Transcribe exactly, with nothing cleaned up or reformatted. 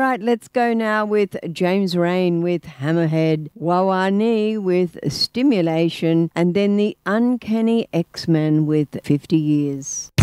right, let's go now with James Rain with Hammerhead, Wawani with Stimulation, and then the Uncanny X-Men with fifty years.